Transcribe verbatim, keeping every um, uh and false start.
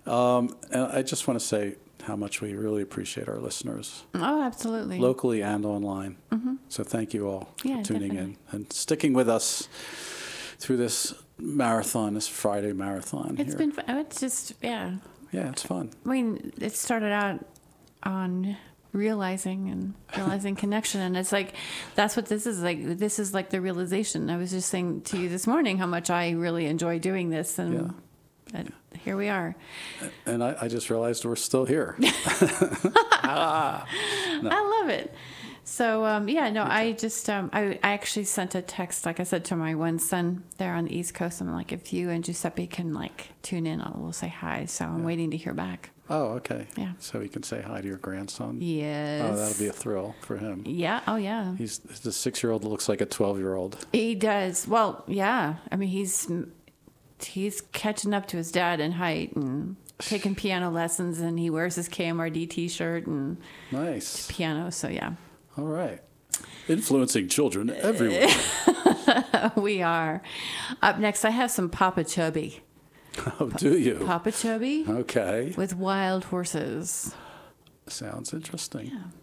Um, and I just want to say how much we really appreciate our listeners, Oh, absolutely. locally and online. Mm-hmm. So thank you all Yeah, for tuning definitely. in and sticking with us through this marathon, this Friday marathon It's here. been, fu- it's just, yeah. Yeah, it's fun. I mean, it started out on realizing and realizing connection, and it's like that's what this is like. This is like the realization. I was just saying to you this morning how much I really enjoy doing this, and Yeah. that here we are. And I, I just realized we're still here. I love it. So um, yeah, no, I just um, I, I actually sent a text, like I said, to my one son there on the East Coast. I'm like, if you and Giuseppe can like tune in, I'll we'll say hi. So I'm waiting to hear back. Oh, okay. Yeah. So he can say hi to your grandson. Yes. Oh, that'll be a thrill for him. Yeah. Oh yeah. He's the six-year-old looks like a twelve-year-old. He does. Well, yeah. I mean, he's he's catching up to his dad in height and taking piano lessons, and he wears his K M R D T-shirt and Nice. piano. So yeah, All right. Influencing children everywhere. we are. Up next, I have some Papa Chubby. Oh, do you? Papa Chubby Okay. with wild horses. Sounds interesting. Yeah.